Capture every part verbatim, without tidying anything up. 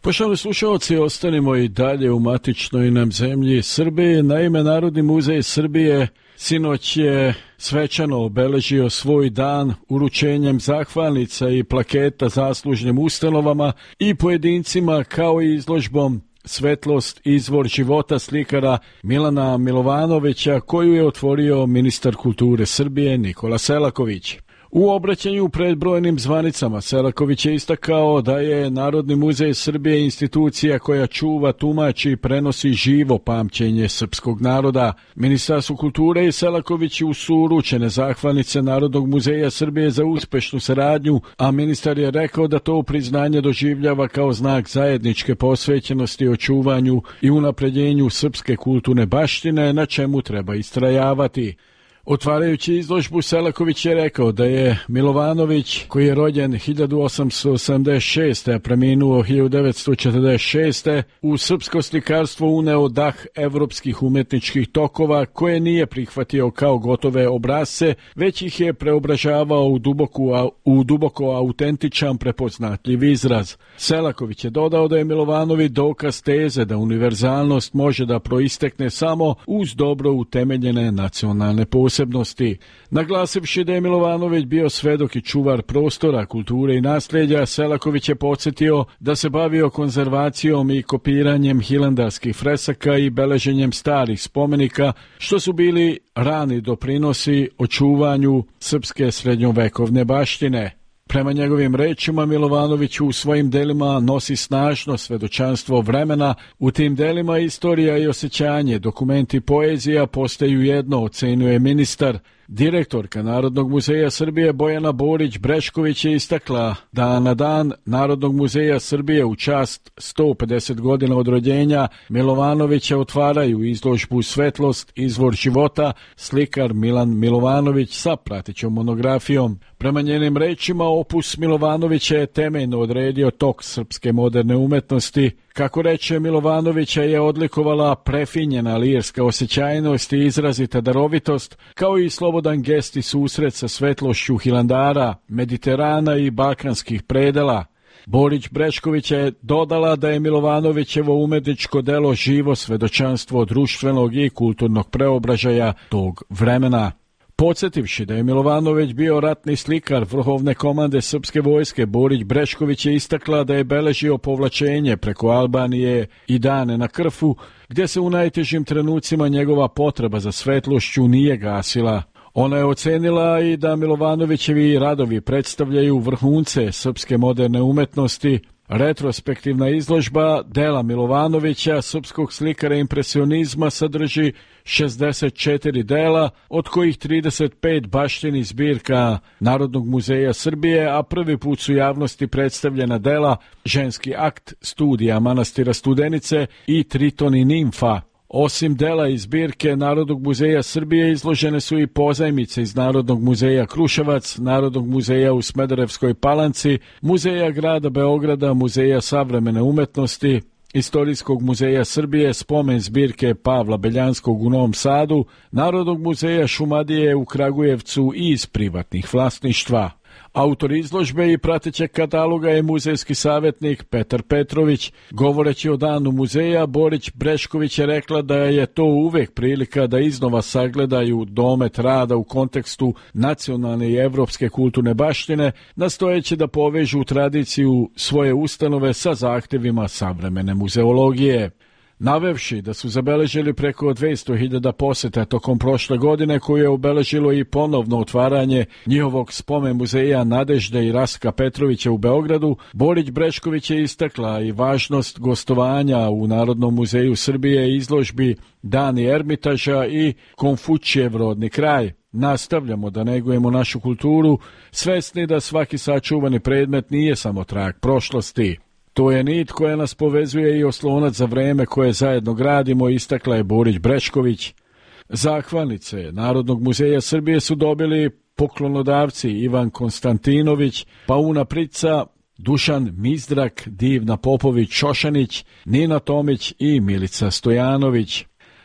Poštovani slušalci, ostanimo i dalje u matičnoj nam zemlji Srbiji. Naime, Narodni muzej Srbije sinoć je svečano obeležio svoj dan uručenjem zahvalnica i plaketa zaslužnim ustanovama i pojedincima, kao i izložbom Svetlost, izvor života slikara Milana Milovanovića, koju je otvorio ministar kulture Srbije Nikola Selaković. U obraćanju pred brojnim zvanicama Selaković je istakao da je Narodni muzej Srbije institucija koja čuva, tumači i prenosi živo pamćenje srpskog naroda. Ministarstvo kulture i Selakoviću su uručene zahvalnice Narodnog muzeja Srbije za uspešnu saradnju, a ministar je rekao da to priznanje doživljava kao znak zajedničke posvećenosti očuvanju i unapređenju srpske kulturne baštine, na čemu treba istrajavati. Otvarajući izložbu, Selaković je rekao da je Milovanović, koji je rođen hiljadu osamsto osamdeset šeste. a preminuo hiljadu devetsto četrdeset šeste. u srpsko slikarstvo uneo dah evropskih umetničkih tokova koje nije prihvatio kao gotove obrasce, već ih je preobražavao u, duboku, u duboko autentičan prepoznatljiv izraz. Selaković je dodao da je Milovanović dokaz teze da univerzalnost može da proistekne samo uz dobro utemeljene nacionalne posebnosti. Posebnosti. Naglasivši da je Milovanović bio svedok i čuvar prostora, kulture i nasljeđa, Selaković je podsjetio da se bavio konzervacijom i kopiranjem hilandarskih fresaka i beleženjem starih spomenika, što su bili rani doprinosi očuvanju srpske srednjovekovne baštine. Prema njegovim rečima, Milovanović u svojim delima nosi snažno svedočanstvo vremena. U tim delima istorija i osjećanje, dokumenti, poezija postaju jedno, ocenjuje ministar. Direktorka Narodnog muzeja Srbije Bojana Borić-Brešković je istakla da na dan Narodnog muzeja Srbije u čast sto pedeset godina od rođenja Milovanovića otvaraju izložbu Svetlost, izvor života, slikar Milan Milovanović sa pratećom monografijom. Prema njenim rečima, opus Milovanovića je temeljno odredio tok srpske moderne umetnosti. Kako reče, Milovanovića je odlikovala prefinjena lirska osjećajnost i izrazita darovitost, kao i slobodan gest i susret sa svetlošću Hilandara, Mediterana i balkanskih predela. Borić-Brešković je dodala da je Milovanovićevo umetničko delo živo svedočanstvo društvenog i kulturnog preobražaja tog vremena. Podsjetivši da je Milovanović bio ratni slikar vrhovne komande srpske vojske, Borić-Brešković je istakla da je beležio povlačenje preko Albanije i dane na Krfu, gdje se u najtežim trenucima njegova potreba za svetlošću nije gasila. Ona je ocenila i da Milovanovićevi radovi predstavljaju vrhunce srpske moderne umetnosti. Retrospektivna izložba dela Milovanovića, srpskog slikara impresionizma, sadrži šezdeset četiri dela, od kojih trideset pet baštini zbirka Narodnog muzeja Srbije, a prvi put su javnosti predstavljena dela Ženski akt, studija manastira Studenice i Triton i nimfa. Osim dela iz zbirke Narodnog muzeja Srbije izložene su i pozajmice iz Narodnog muzeja Kruševac, Narodnog muzeja u Smederevskoj Palanci, Muzeja grada Beograda, Muzeja savremene umetnosti, Istorijskog muzeja Srbije, spomen zbirke Pavla Beljanskog u Novom Sadu, Narodnog muzeja Šumadije u Kragujevcu i iz privatnih vlasništva. Autor izložbe i pratećeg kataloga je muzejski savjetnik Petar Petrović. Govoreći o danu muzeja, Borić-Brešković je rekla da je to uvek prilika da iznova sagledaju domet rada u kontekstu nacionalne i evropske kulturne baštine, nastojeći da povežu tradiciju svoje ustanove sa zahtjevima savremene muzeologije. Navevši da su zabeležili preko dvesta hiljada poseta tokom prošle godine, koje je obeležilo i ponovno otvaranje njihovog spomen muzeja Nadežde i Rastka Petrovića u Beogradu, Borić-Brešković je istakla i važnost gostovanja u Narodnom muzeju Srbije izložbi Dani Ermitaža i Konfučijev rodni kraj. Nastavljamo da negujemo našu kulturu, svesni da svaki sačuvani predmet nije samo trag prošlosti. To je nit koja nas povezuje i oslonac za vreme koje zajedno gradimo, istakla je Borić-Brešković. Zahvalnice Narodnog muzeja Srbije su dobili poklonodavci Ivan Konstantinović, Pauna Prica, Dušan Mizdrak, Divna Popović Šošanić, Nina Tomić i Milica Stojanović.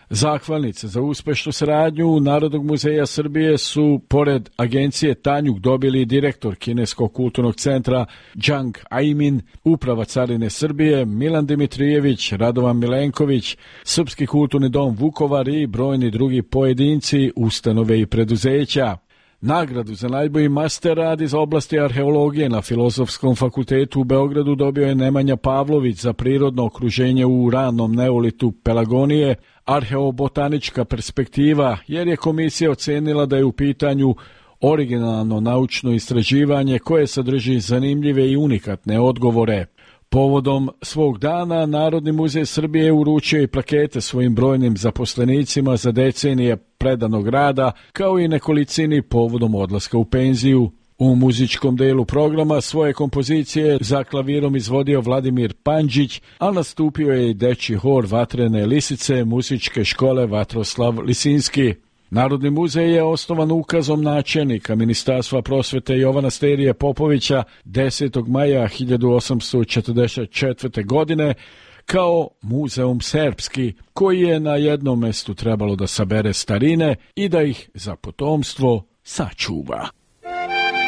Zahvalnice za uspešnu saradnju Narodnog muzeja Srbije su, pored agencije Tanjug, dobili direktor Kineskog kulturnog centra Džang Ajmin, Uprava carine Srbije Milan Dimitrijević, Radovan Milenković, Srpski kulturni dom Vukovar i brojni drugi pojedinci, ustanove i preduzeća. Nagradu za najbolji master rad iz oblasti arheologije na Filozofskom fakultetu u Beogradu dobio je Nemanja Pavlović za prirodno okruženje u ranom neolitu Pelagonije, arheobotanička perspektiva, jer je komisija ocenila da je u pitanju originalno naučno istraživanje koje sadrži zanimljive i unikatne odgovore. Povodom svog dana Narodni muzej Srbije uručio i plakete svojim brojnim zaposlenicima za decenije predanog rada, kao i nekolicini povodom odlaska u penziju. U muzičkom delu programa svoje kompozicije za klavirom izvodio Vladimir Pandžić, a nastupio je i dečji hor Vatrene lisice muzičke škole Vatroslav Lisinski. Narodni muzej je osnovan ukazom načelnika Ministarstva prosvete Jovana Sterije Popovića desetog maja hiljadu osamsto četrdeset četvrte. godine kao muzeum serbski, koji je na jednom mestu trebalo da sabere starine i da ih za potomstvo sačuva.